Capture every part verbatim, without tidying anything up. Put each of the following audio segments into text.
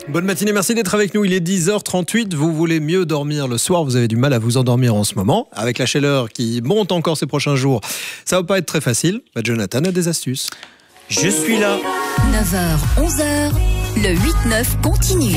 Bonne matinée, merci d'être avec nous. Il est dix heures trente-huit. Vous voulez mieux dormir le soir, vous avez du mal à vous endormir en ce moment. Avec la chaleur qui monte encore ces prochains jours, ça va pas être très facile. Bah, Jonathan a des astuces. Je suis là. neuf heures, onze heures, le huit neuf continue.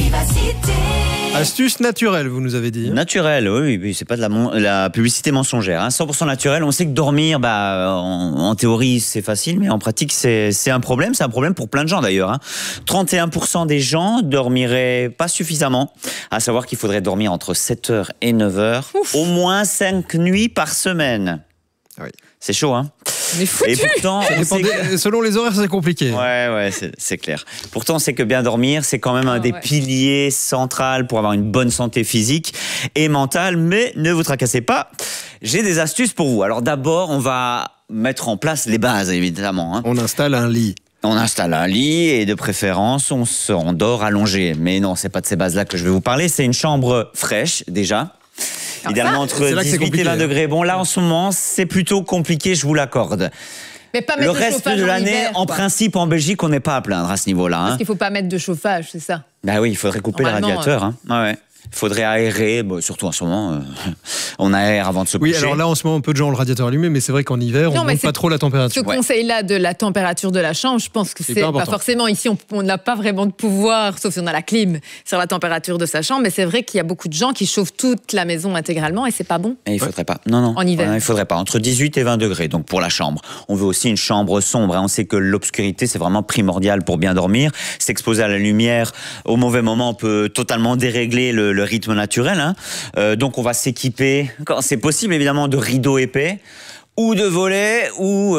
Astuce naturelle, vous nous avez dit. Naturel, oui, oui, c'est pas de la, mon- la publicité mensongère. Hein. cent pour cent naturel, on sait que dormir, bah, en, en théorie, c'est facile, mais en pratique, c'est c'est un problème. C'est un problème pour plein de gens d'ailleurs. Hein. trente et un pour cent des gens dormiraient pas suffisamment. À savoir qu'il faudrait dormir entre sept heures et neuf heures, Ouf. au moins cinq nuits par semaine. Oui. C'est chaud, hein. Mais foutu. Et pourtant, Ça on dépend sait que- des- Selon les horaires, c'est compliqué. Ouais, ouais, c'est- c'est clair. Pourtant, on sait que bien dormir, c'est quand même un Ah, des ouais. piliers centraux pour avoir une bonne santé physique et mentale. Mais ne vous tracassez pas, j'ai des astuces pour vous. Alors d'abord, on va mettre en place les bases, évidemment. Hein. On installe un lit. On installe un lit et de préférence, on se endort allongé. Mais non, c'est pas de ces bases-là que je vais vous parler. C'est une chambre fraîche, déjà. Idéalement entre c'est là que c'est dix-huit et compliqué, vingt hein. degrés. Bon, là, en ce moment, c'est plutôt compliqué, je vous l'accorde. Mais pas Le mettre de reste chauffage de en l'année, hiver, en quoi. principe, en Belgique, on n'est pas à plaindre à ce niveau-là. Hein. Parce qu'il faut pas mettre de chauffage, c'est ça. Bah oui, il faudrait couper le Normalement, radiateur. Hein. Ouais, ouais. Il faudrait aérer, bon, surtout en ce moment, euh, on aère avant de se Oui, coucher. alors là, en ce moment, peu de gens ont le radiateur allumé, mais c'est vrai qu'en hiver, Non, on mais monte c'est- pas trop la Ce température. Ouais. conseil-là de la température de la chambre, je pense que C'est c'est pas pas important. forcément ici, on- on n'a pas vraiment de pouvoir, sauf si on a la clim, sur la température de sa chambre. Mais c'est vrai qu'il y a beaucoup de gens qui chauffent toute la maison intégralement et c'est pas bon. Et il faudrait pas. Non, non. En hiver. Ouais, il faudrait pas. Entre dix-huit et vingt degrés, donc pour la chambre. On veut aussi une chambre sombre. Hein. On sait que l'obscurité, c'est vraiment primordial pour bien dormir. S'exposer à la lumière au mauvais moment peut totalement dérégler le, le rythme naturel. Hein. Euh, donc on va s'équiper, quand c'est possible évidemment, de rideaux épais. Ou de volets, ou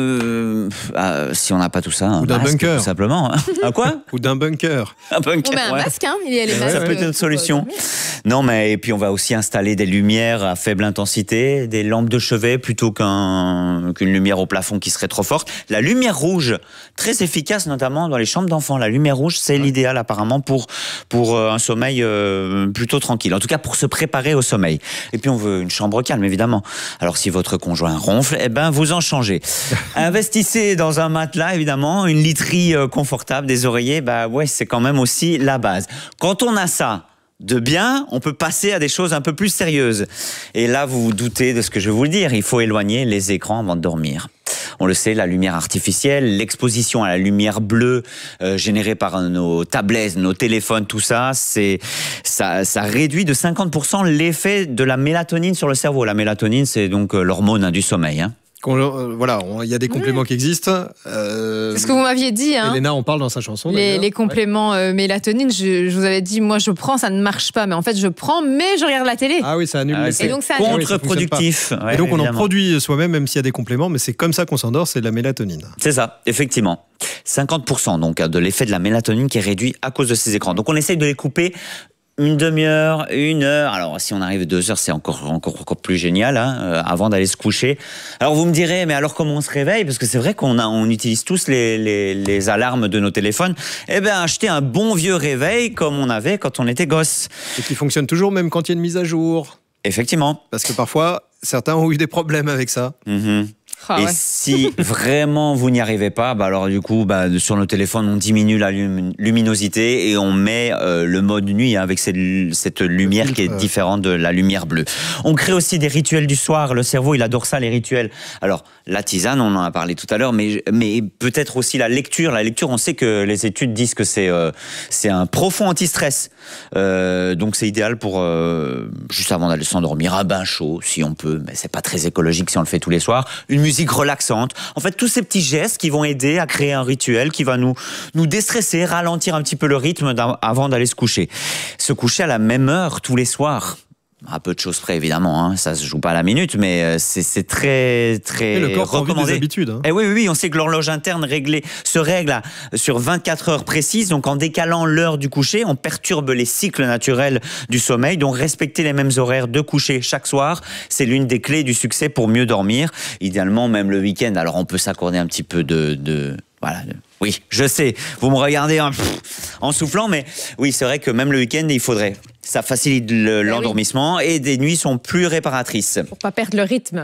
euh, ah, si on n'a pas tout ça, un Ou d'un masque, bunker. tout simplement. Hein. Un quoi? Ou d'un bunker. Un bunker. On met un ouais. masque, hein, il y a les Ouais, masques. Ça peut être une pour- solution. pour- Non, mais et puis on va aussi installer des lumières à faible intensité, des lampes de chevet plutôt qu'un, qu'une lumière au plafond qui serait trop forte. La lumière rouge, très efficace notamment dans les chambres d'enfants. La lumière rouge, c'est l'idéal apparemment pour, pour euh, un sommeil euh, plutôt tranquille. En tout cas, pour se préparer au sommeil. Et puis on veut une chambre calme, évidemment. Alors si votre conjoint ronfle, eh ben vous en changez. Investissez dans un matelas, évidemment, une literie euh, confortable, des oreillers, bah ouais, c'est quand même aussi la base. Quand on a ça de bien, on peut passer à des choses un peu plus sérieuses. Et là, vous vous doutez de ce que je vais vous dire. Il faut éloigner les écrans avant de dormir. On le sait, la lumière artificielle, l'exposition à la lumière bleue euh, générée par nos tablettes, nos téléphones, tout ça, c'est ça, ça réduit de cinquante pour cent l'effet de la mélatonine sur le cerveau. La mélatonine, c'est donc euh, l'hormone hein, du sommeil. Hein. Qu'on- euh, voilà, on- il y a des compléments qui existent. Euh, C'est ce que vous m'aviez dit, hein. Elena en parle dans sa chanson. Les, d'ailleurs. les compléments euh, mélatonine, je, je vous avais dit, moi je prends, ça ne marche pas. Mais en fait, je prends, mais je regarde la télé. Ah oui, ça annule Ah, l'effet. Et donc, ça- contre-productif. Et Ouais, donc on en évidemment. produit soi-même, même s'il y a des compléments, mais c'est comme ça qu'on s'endort, c'est de la mélatonine. C'est ça, effectivement. cinquante pour cent donc de l'effet de la mélatonine qui est réduit à cause de ces écrans. Donc on essaye de les couper une demi-heure, une heure. Alors si on arrive à deux heures, c'est encore, encore, encore plus génial, hein, euh, avant d'aller se coucher. Alors vous me direz, mais alors comment on se réveille? Parce que c'est vrai qu'on a, on utilise tous les, les, les alarmes de nos téléphones. Eh bien, achetez un bon vieux réveil comme on avait quand on était gosse. Et qui fonctionne toujours, même quand il y a une mise à jour. Effectivement. Parce que parfois, certains ont eu des problèmes avec ça. Mhm. Ah Et ouais. si vraiment vous n'y arrivez pas, bah alors du coup, bah, sur nos téléphones, on diminue la lum- luminosité et on met euh, le mode nuit hein, avec cette, cette lumière qui est filtre. différente de la lumière bleue. On crée aussi des rituels du soir. Le cerveau, il adore ça, les rituels. Alors, la tisane, on en a parlé tout à l'heure, mais, mais peut-être aussi la lecture. La lecture, on sait que les études disent que c'est euh, c'est un profond anti-stress. Euh, donc, c'est idéal pour, euh, juste avant d'aller s'endormir, un bain chaud, si on peut, mais c'est pas très écologique si on le fait tous les soirs. Une musique relaxante. En fait, tous ces petits gestes qui vont aider à créer un rituel qui va nous, nous déstresser, ralentir un petit peu le rythme avant d'aller se coucher. Se coucher à la même heure tous les soirs. À peu de choses près, évidemment, hein. Ça se joue pas à la minute, mais c'est c'est très, très Et le corps prend vite recommandé. des habitudes. Hein. Eh oui, oui, oui, on sait que l'horloge interne réglée, se règle à- sur vingt-quatre heures précises. Donc, en décalant l'heure du coucher, on perturbe les cycles naturels du sommeil. Donc, respecter les mêmes horaires de coucher chaque soir, c'est l'une des clés du succès pour mieux dormir. Idéalement, même le week-end. Alors, on peut s'accorder un petit peu de... de voilà. de- Oui, je sais, vous me regardez hein, pff, en soufflant, mais oui, c'est vrai que même le week-end, il faudrait. Ça facilite le- oui. l'endormissement et des nuits sont plus réparatrices. Pour pas perdre le rythme.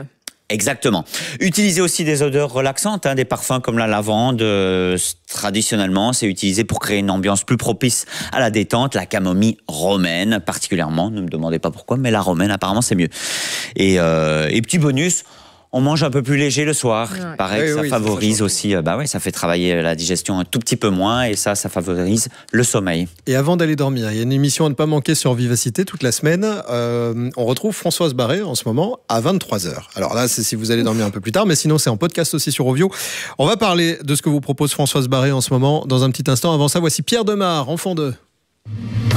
Exactement. Utilisez aussi des odeurs relaxantes, hein, des parfums comme la lavande. Euh, traditionnellement, c'est utilisé pour créer une ambiance plus propice à la détente. La camomille romaine, particulièrement. Ne me demandez pas pourquoi, mais la romaine, apparemment, c'est mieux. Et, euh, et petit bonus, on mange un peu plus léger le soir. Ouais. Il paraît Oui, que ça oui, favorise ça aussi, euh, bah ouais, ça fait travailler la digestion un tout petit peu moins et ça, ça favorise le sommeil. Et avant d'aller dormir, il y a une émission à ne pas manquer sur Vivacité toute la semaine. Euh, on retrouve Françoise Barré en ce moment à vingt-trois heures. Alors là, c'est si vous allez dormir un peu plus tard, mais sinon c'est en podcast aussi sur Ovio. On va parler de ce que vous propose Françoise Barré en ce moment dans un petit instant. Avant ça, voici Pierre Demar, enfant de...